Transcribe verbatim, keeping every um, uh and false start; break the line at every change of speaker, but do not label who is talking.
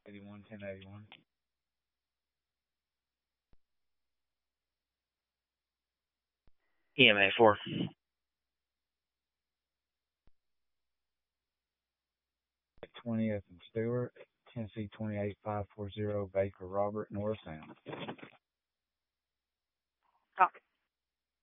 eighty-one, ten eighty-one.
E M A four.
twentieth and Stewart, Tennessee twenty-eight five forty, Baker Robert, Norristown.
Copy.